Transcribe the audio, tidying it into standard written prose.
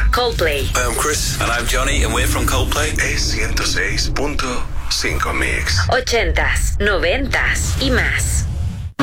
Coldplay. Hi, I'm Chris. And I'm Johnny, and we're from Coldplay. Es 106.5 Mix. 80s, 90s y más.